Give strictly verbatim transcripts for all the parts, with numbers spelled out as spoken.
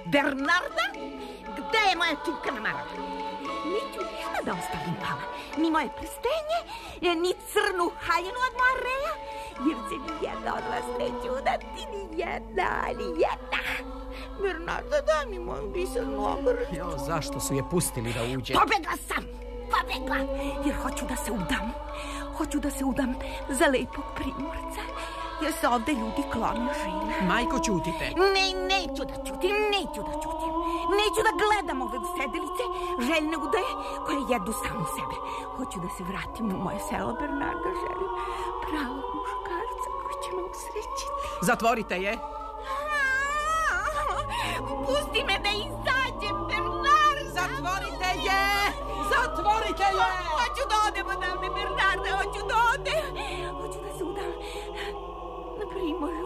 Bernarda, gde je moja čukana marama? Neću ništa da ostavim vama, ni moje prstenje, ni crnu haljinu od moja reja, jer se ni jedna od vas neće udati, ni jedna, ni jedna. Bernarda, daj mi moju bisernu ogrlicu. Jo, zašto su je pustili da uđe? Pobegla sam, pobegla, jer hoću da se udam. Hoću da se udam za lepog primorca, jer se ovde ljudi klone žene. Majko, ćutite. Ne, neću da ćutim, neću da ćutim. Neću da gledam ove usedelice, željne udaje koje jedu samu sebe. Hoću da se vratim u moje selo, Bernarda, želim pravog muškarca koji će me usrećiti. Zatvorite je. Pusti me da izađem, Bernarda. Zatvorite je. Zatvorite je. Hoću da odem odavde, Bernarda, hoću da odem. Hoću da se udam na primorju.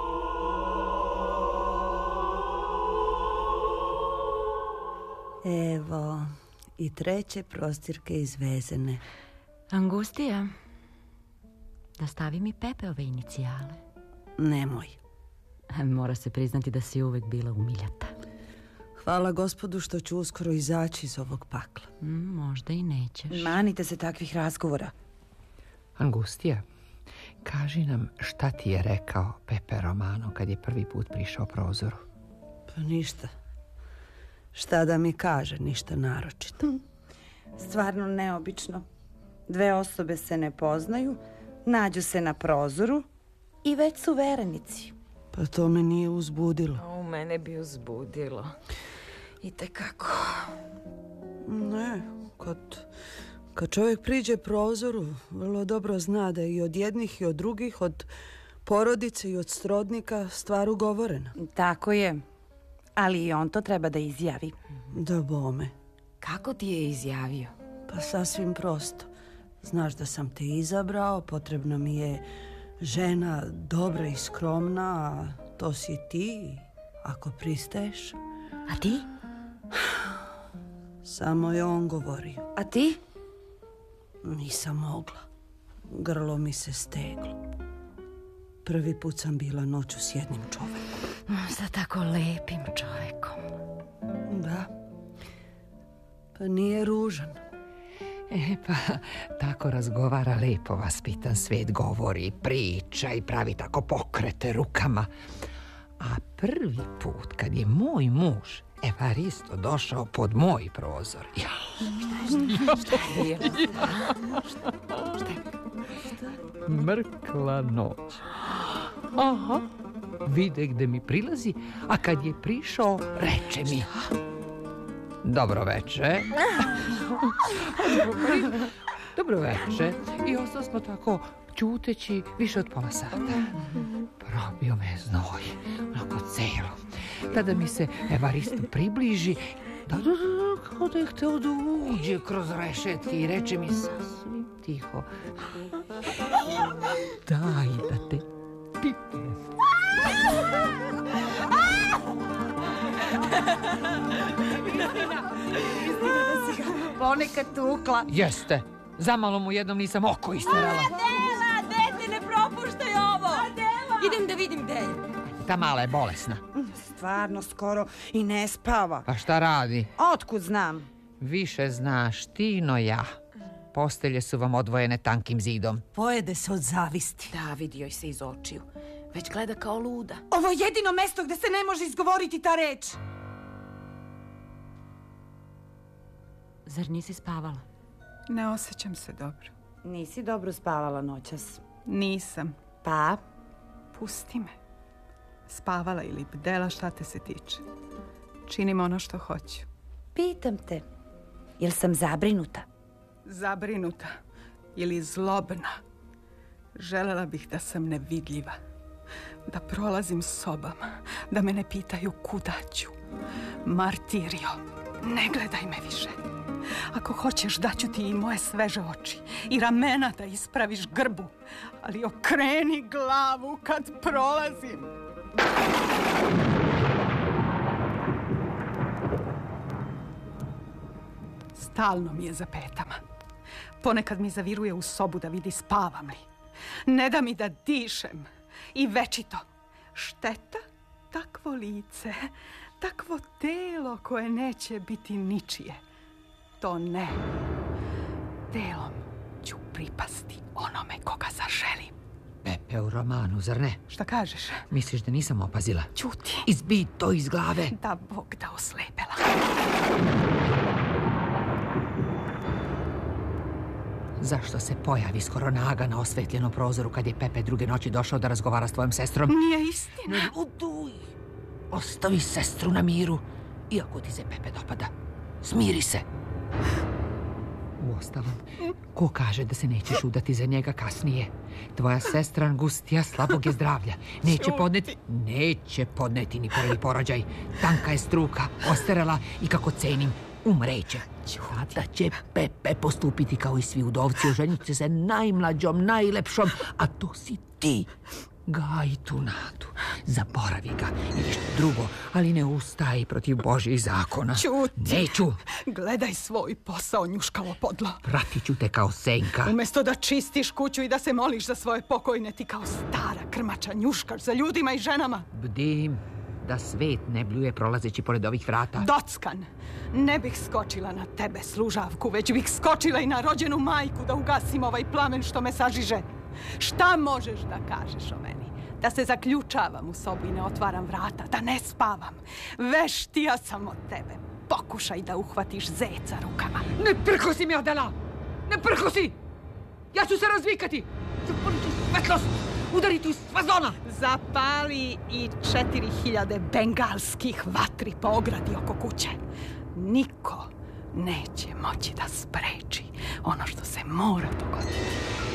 Evo, i treće prostirke izvezene. Angustija, da stavim i Pepeove inicijale. Nemoj. Mora se priznati da si uvek bila umiljata. Hvala Gospodu što ću uskoro izaći iz ovog pakla. Mm, možda i nećeš. Manite se takvih razgovora. Angustija, kaži nam šta ti je rekao Pepe Romano kad je prvi put prišao prozoru. Pa ništa. Šta da mi kaže, ništa naročito. Hm. Stvarno neobično. Dve osobe se ne poznaju, nađu se na prozoru i već su verenici. Pa to me nije uzbudilo. U mene bi uzbudilo. I tekako. Ne, kad, kad čovjek priđe prozoru, vrlo dobro zna da i od jednih i od drugih, od porodice i od srodnika stvar ugovorena. Tako je, ali i on to treba da izjavi. Da bome. Kako ti je izjavio? Pa sasvim prosto. Znaš da sam te izabrao, potrebna mi je žena dobra i skromna, a to si ti, ako pristaješ. A ti? Samo je on govorio. A ti? Nisam mogla. Grlo mi se steglo. Prvi put sam bila noću s jednim čovekom. Sa tako lepim čovekom. Da. Pa nije ružan. E pa, tako razgovara lepo vaspitan svet, govori, priča i pravi tako pokrete rukama. A prvi put kad je moj muž Evaristo došao pod moj prozor. Ja. Šta je bilo? Mrkla noć. Aha, vide gde mi prilazi, a kad je prišao, reče mi: dobro veče. Dobro veče. I ostali smo tako ćuteći više od pola sata. Probio me znoj, onako celo. Tada mi se Evaristo približi, da, da, da, kao da je hteo da uđe kroz rešetke i reče mi sasvim tiho: daj da te pipnem. Ponekad tukla. Jeste, zamalo mu jednom nisam oko isterala. Adela, dete, ne propuštaj ovo. Adela. Idem da vidim gde je. Ta mala je bolesna. Stvarno skoro i ne spava. Pa šta radi? Otkud znam? Više znaš ti no ja. Postelje su vam odvojene tankim zidom. Pojede se od zavisti. Da, vidi joj se iz očiju. Već gleda kao luda. Ovo je jedino mesto gde se ne može izgovoriti ta reč. Zar nisi spavala? Ne osjećam se dobro. Nisi dobro spavala noćas. Nisam. Pa? Pusti me. Spavala ili bdela, šta te se tiče. Činim ono što hoću. Pitam te, jel sam zabrinuta? Zabrinuta ili zlobna. Želela bih da sam nevidljiva. Da prolazim sobama. Da me ne pitaju kuda ću. Martirio, ne gledaj me više. Ako hoćeš, daću ti i moje sveže oči i ramena da ispraviš grbu, ali okreni glavu kad prolazim. Stalno mi je za petama. Ponekad mi zaviruje u sobu da vidi spavam li. Ne da mi da dišem. I večito. Šteta takvo lice, takvo telo koje neće biti ničije. To ne. Telom ću pripasti onome koga zaželim. Pepe u romanu, zar ne? Šta kažeš? Misliš da nisam opazila? Ćuti. Izbij to iz glave. Da Bog da oslepela. Zašto se pojavi skoro naga na osvetljenom prozoru kad je Pepe druge noći došao da razgovara s tvojom sestrom? Nije istina. Ne luduj. Ostavi sestru na miru. Iako ti se Pepe dopada. Smiri se. Uostalom, ko kaže da se nećeš udati za njega kasnije? Tvoja sestra Angustija slabog je zdravlja. Neće podneti... Neće podneti ni prvi porođaj. Tanka je struka, ostarela i kako cenim, umreće. Tada će Pepe postupiti kao i svi udovci. Oženit će se najmlađom, najlepšom, a to si ti. Gaji tu nadu. Zaboravi ga ili što drugo, ali ne ustaj protiv Božjih zakona. Ćuti. Neću. Gledaj svoj posao, njuškavo podlo. Pratit ću te kao senka. Umjesto da čistiš kuću i da se moliš za svoje pokojne, ti kao stara krmača njuškaš za ljudima i ženama. Bdim da svet ne bljuje prolazeći pored ovih vrata. Dockan, ne bih skočila na tebe, služavku, već bih skočila i na rođenu majku da ugasim ovaj plamen što me sažiže. Šta možeš da kažeš o meni? Da se zaključavam u sobu i ne otvaram vrata, da ne spavam. Veštija sam od tebe. Pokušaj da uhvatiš zeca rukama. Ne prkosi mi, Adela! Ne prkosi! Ja ću se razvikati! Zapalit ću svetlost! Udariti iz fazona! Zapali i četiri hiljade bengalskih vatri po ogradi oko kuće. Niko neće moći da spreči ono što se mora dogoditi.